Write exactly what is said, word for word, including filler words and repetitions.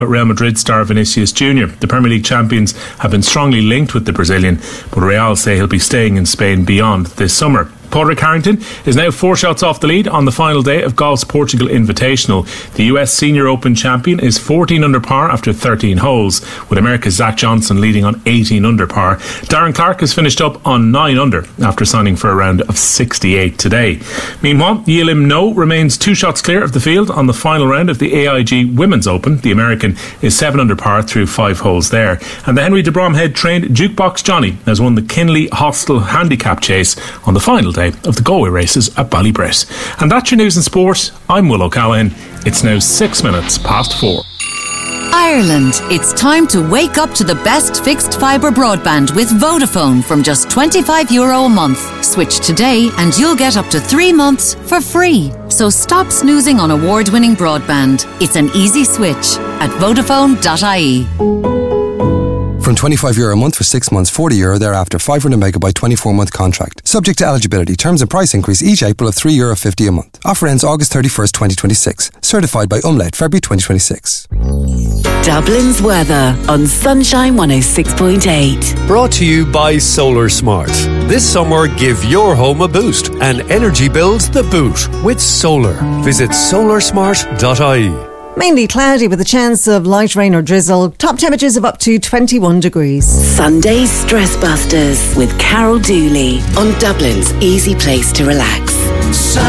Real Madrid star Vinicius Junior The Premier League champions have been strongly linked with the Brazilian, but Real say he'll be staying in Spain beyond this summer. Padraig Harrington is now four shots off the lead on the final day of golf's Portugal Invitational. The U S Senior Open champion is fourteen under par after thirteen holes, with America's Zach Johnson leading on eighteen under par. Darren Clarke has finished up on nine under after signing for a round of sixty-eight today. Meanwhile, Yelim No remains two shots clear of the field on the final round of the A I G Women's Open. The American is seven under par through five holes there. And the Henry de Bromhead trained Jukebox Johnny has won the Kinley Hostel Handicap Chase on the final day of the Galway races at Ballybrett. And that's your news and sport. I'm Will O'Callaghan. It's now six minutes past four. Ireland, it's time to wake up to the best fixed fibre broadband with Vodafone from just twenty-five euro a month. Switch today and you'll get up to three months for free. So stop snoozing on award-winning broadband. It's an easy switch at Vodafone dot I E. From twenty-five euro a month for six months, forty euro thereafter, five hundred megabyte twenty-four month contract. Subject to eligibility. Terms and price increase each April of three euro fifty a month. Offer ends August thirty-first, twenty twenty-six. Certified by Umlaut, February twenty twenty-six. Dublin's weather on Sunshine one oh six point eight. Brought to you by Solar Smart. This summer, give your home a boost and energy bills the boot with solar. Visit solar smart dot I E. Mainly cloudy with a chance of light rain or drizzle. Top temperatures of up to twenty-one degrees. Sunday Stress Busters with Carol Dooley on Dublin's easy place to relax.